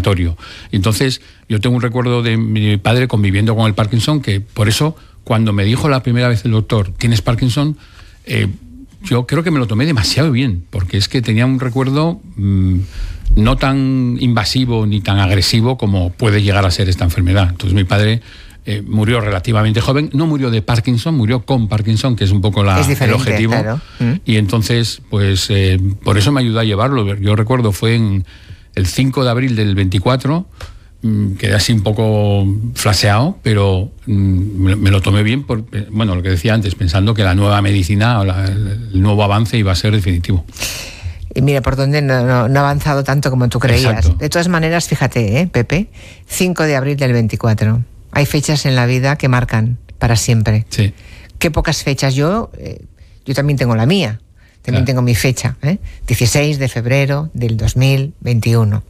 recordatorio. Entonces, yo tengo un recuerdo de mi padre conviviendo con el Parkinson, que por eso, cuando me dijo la primera vez el doctor, ¿tienes Parkinson?, yo creo que me lo tomé demasiado bien, porque es que tenía un recuerdo no tan invasivo ni tan agresivo como puede llegar a ser esta enfermedad. Entonces mi padre murió relativamente joven, no murió de Parkinson, murió con Parkinson, que es un poco el objetivo. Claro. Y entonces, pues por eso me ayudó a llevarlo. Yo recuerdo, fue en el 5 de abril del 24, quedé así un poco flaseado, pero me lo tomé bien, bueno, lo que decía antes, pensando que la nueva medicina, el nuevo avance iba a ser definitivo. Y mira, por dónde no ha avanzado tanto como tú creías. Exacto. De todas maneras, fíjate, Pepe, 5 de abril del 24. Hay fechas en la vida que marcan para siempre. Sí. Qué pocas fechas. Yo también tengo la mía. También tengo mi fecha, 16 de febrero del 2021.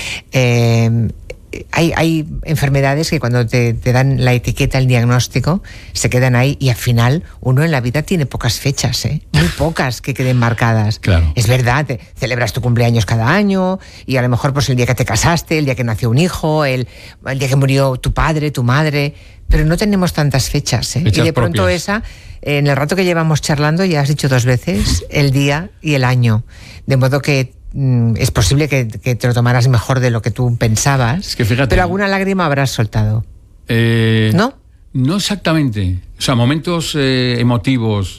Hay enfermedades que cuando te dan la etiqueta, el diagnóstico, se quedan ahí, y al final uno en la vida tiene pocas fechas, muy pocas que queden marcadas. Claro. Es verdad, celebras tu cumpleaños cada año, y a lo mejor pues el día que te casaste, el día que nació un hijo, el día que murió tu padre, tu madre, pero no tenemos tantas fechas. Fechas y de pronto propias. En el rato que llevamos charlando, ya has dicho 2 veces el día y el año, de modo que es posible que te lo tomaras mejor de lo que tú pensabas, es que fíjate, pero alguna lágrima habrás soltado. ¿No? No exactamente. O sea, momentos emotivos.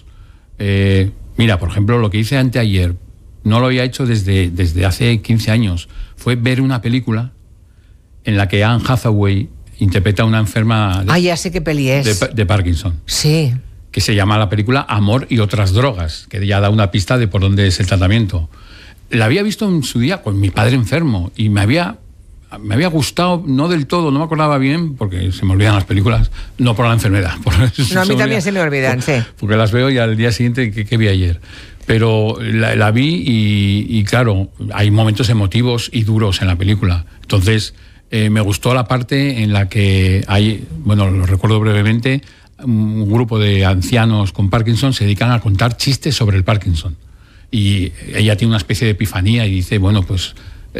Mira, por ejemplo, lo que hice anteayer, no lo había hecho desde hace 15 años. Fue ver una película en la que Anne Hathaway interpreta a una enferma ya sé qué peli es. de Parkinson. Sí. Que se llama la película Amor y otras drogas, que ya da una pista de por dónde es el tratamiento. La había visto en su día con mi padre enfermo y me había gustado, no del todo, no me acordaba bien, porque se me olvidan las películas, no por la enfermedad. No, a mí también se me olvidan, sí. Porque las veo y al día siguiente, ¿qué vi ayer? Pero la vi y claro, hay momentos emotivos y duros en la película. Entonces, me gustó la parte en la que hay, bueno, lo recuerdo brevemente, un grupo de ancianos con Parkinson se dedican a contar chistes sobre el Parkinson. Y ella tiene una especie de epifanía y dice, bueno, pues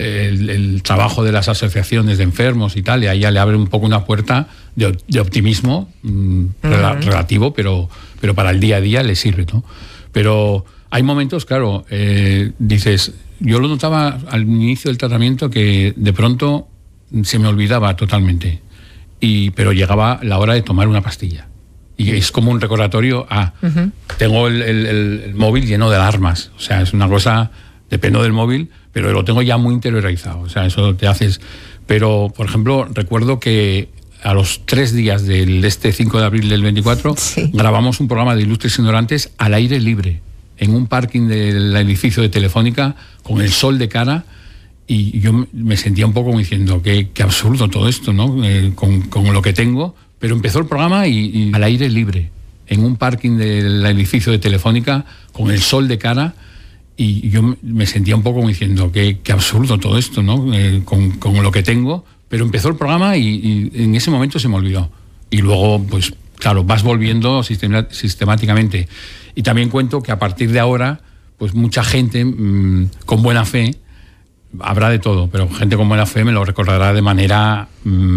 el trabajo de las asociaciones de enfermos y tal, y a ella le abre un poco una puerta de optimismo relativo, pero para el día a día le sirve, ¿no? Pero hay momentos, claro, dices, yo lo notaba al inicio del tratamiento que de pronto se me olvidaba totalmente, pero llegaba la hora de tomar una pastilla. Y es como un recordatorio tengo el móvil lleno de alarmas. O sea, es una cosa, dependo del móvil, pero lo tengo ya muy interiorizado. O sea, eso te haces. Pero, por ejemplo, recuerdo que a los 3 días de este 5 de abril del 24, grabamos un programa de Ilustres Ignorantes al aire libre, en un parking del edificio de Telefónica, con el sol de cara. Y yo me sentía un poco como diciendo, qué absurdo todo esto, ¿no? Con lo que tengo. Pero empezó el programa y al aire libre, en un parking del edificio de Telefónica, con el sol de cara, y yo me sentía un poco como diciendo, qué absurdo todo esto, ¿no? Con lo que tengo. Pero empezó el programa y en ese momento se me olvidó. Y luego, pues claro, vas volviendo sistemáticamente. Y también cuento que a partir de ahora, pues mucha gente con buena fe, habrá de todo, pero gente con buena fe me lo recordará de manera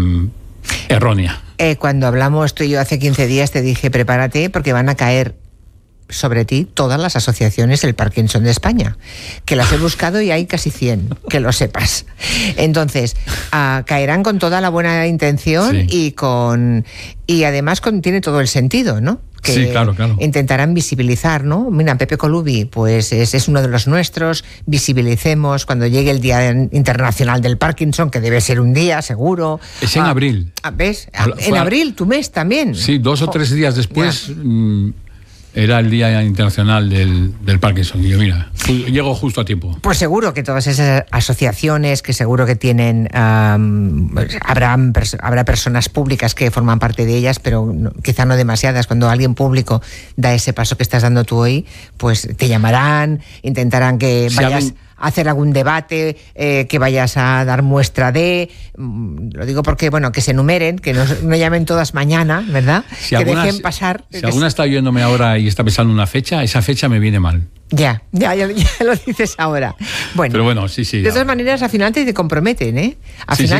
errónea. Cuando hablamos tú y yo hace 15 días te dije, prepárate porque van a caer sobre ti todas las asociaciones del Parkinson de España, que las he buscado y hay casi 100, que lo sepas. Entonces, caerán con toda la buena intención y además tiene todo el sentido, ¿no? Que sí, claro. intentarán visibilizar, ¿no? Mira, Pepe Colubi, pues es uno de los nuestros, visibilicemos cuando llegue el Día Internacional del Parkinson, que debe ser un día, seguro. Es en abril. ¿Ves? En abril, tu mes también. Sí, 2 o 3 días después era el Día Internacional del Parkinson. Y yo, mira, llego justo a tiempo. Pues seguro que todas esas asociaciones, que seguro que tienen, habrá personas públicas que forman parte de ellas, pero quizá no demasiadas. Cuando alguien público da ese paso que estás dando tú hoy, pues te llamarán, intentarán que vayas a hacer algún debate, que vayas a dar muestra de... Lo digo porque, bueno, que se enumeren, que no llamen todas mañana, ¿verdad? Que dejen pasar... Si alguna está oyéndome ahora y está pensando una fecha, esa fecha me viene mal. Ya lo dices ahora. Bueno, pero bueno, sí. De todas maneras, al final te comprometen, ¿eh? Al final